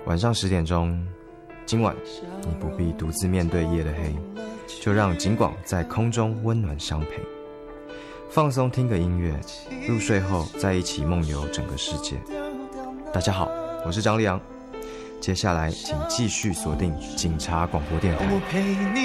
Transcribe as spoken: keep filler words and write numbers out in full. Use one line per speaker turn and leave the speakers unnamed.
晚上十点钟，今晚你不必独自面对夜的黑，就让警广在空中温暖相陪，放松听个音乐，入睡后在一起梦游整个世界。大家好，我是张立昂，接下来请继续锁定警察广播电台。
我陪你